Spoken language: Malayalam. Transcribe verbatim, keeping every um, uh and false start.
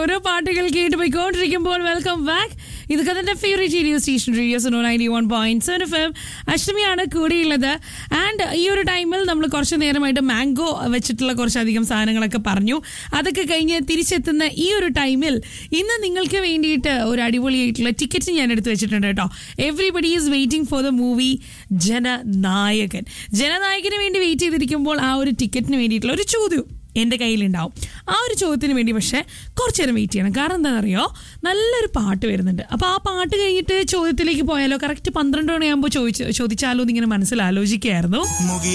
ഓരോ പാട്ടുകൾ കേട്ട് പോയിക്കൊണ്ടിരിക്കുമ്പോൾ വെൽക്കം ബാക്ക്. ഇത് കഥന്റെ favourite radio station radio Suno ninety one point seven F M. അഷ്ടമിയാണ് കൂടിയുള്ളത്. And ഈ ഒരു ടൈമിൽ നമ്മൾ കുറച്ച് നേരമായിട്ട് മാംഗോ വെച്ചിട്ടുള്ള കുറച്ചധികം സാധനങ്ങളൊക്കെ പറഞ്ഞു. അതൊക്കെ കഴിഞ്ഞ് തിരിച്ചെത്തുന്ന ഈ ഒരു ടൈമിൽ ഇന്ന് നിങ്ങൾക്ക് വേണ്ടിയിട്ട് ഒരു അടിപൊളിയായിട്ടുള്ള ടിക്കറ്റ് ഞാൻ എടുത്ത് വെച്ചിട്ടുണ്ട് കേട്ടോ. Everybody is waiting for the movie Jananayakan. ജനനായകന് വേണ്ടി വെയിറ്റ് ചെയ്തിരിക്കുമ്പോൾ ആ ഒരു ടിക്കറ്റിന് വേണ്ടിയിട്ടുള്ള ഒരു ചോദ്യം എൻ്റെ കയ്യിലുണ്ടാവും. ആ ഒരു ചോദ്യത്തിന് വേണ്ടി പക്ഷേ കുറച്ച് നേരം വെയിറ്റ് ചെയ്യണം. കാരണം എന്താണെന്നറിയോ, നല്ലൊരു പാട്ട് വരുന്നുണ്ട്. അപ്പോൾ ആ പാട്ട് കഴിഞ്ഞിട്ട് ചോദ്യത്തിലേക്ക് പോയാലോ, കറക്റ്റ് പന്ത്രണ്ട് മണിയാകുമ്പോൾ ചോദിച്ച് ചോദിച്ചാലോ എന്നിങ്ങനെ മനസ്സിൽ ആലോചിക്കുകയായിരുന്നു.